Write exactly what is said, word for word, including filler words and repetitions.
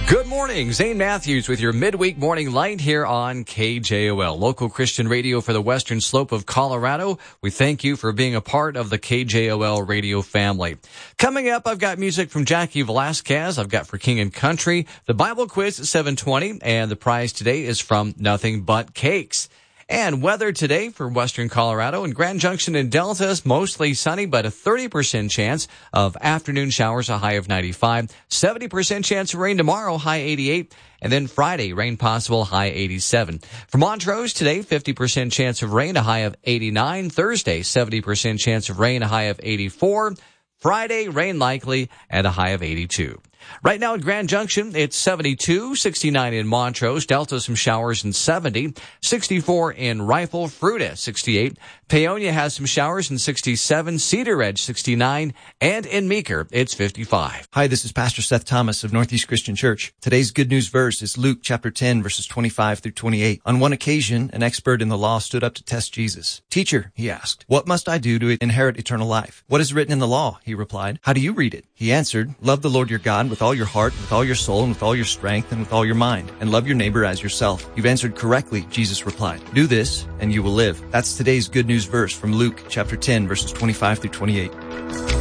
Good morning. Zane Matthews with your midweek morning light here on K J O L, local Christian radio for the western slope of Colorado. We thank you for being a part of the K J O L radio family. Coming up, I've got music from Jackie Velasquez. I've got For King and Country, the Bible quiz at seven twenty, and the prize today is from Nothing But Cakes. And weather today for western Colorado and Grand Junction and Delta is mostly sunny, but a thirty percent chance of afternoon showers, a high of ninety-five. seventy percent chance of rain tomorrow, high eighty-eight. And then Friday, rain possible, high eighty-seven. For Montrose today, fifty percent chance of rain, a high of eighty-nine. Thursday, seventy percent chance of rain, a high of eighty-four. Friday, rain likely, and a high of eighty-two. Right now in Grand Junction, it's seventy-two, sixty-nine in Montrose, Delta some showers and seventy, sixty-four in Rifle, Fruita sixty-eight, Paonia has some showers and sixty-seven, Cedar Edge sixty-nine, and in Meeker it's fifty-five. Hi, this is Pastor Seth Thomas of Northeast Christian Church. Today's good news verse is Luke chapter ten, verses twenty-five through twenty-eight. On one occasion, an expert in the law stood up to test Jesus. "Teacher," he asked, "what must I do to inherit eternal life?" "What is written in the law?" he replied. "How do you read it?" He answered, "Love the Lord your God with all your heart, with all your soul, and with all your strength, and with all your mind, and love your neighbor as yourself." "You've answered correctly," Jesus replied. "Do this, and you will live." That's today's good news verse from Luke chapter ten, verses twenty-five through twenty-eight.